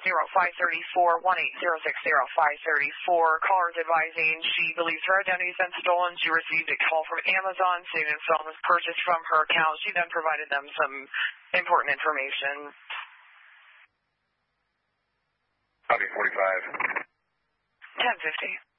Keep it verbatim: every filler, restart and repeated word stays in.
zero five three four one eight zero six zero five three four. Caller's advising she believes her identity has been stolen. She received a call from Amazon saying the phone was purchased from her account. She then provided them some important information. Copy forty-five. ten fifty.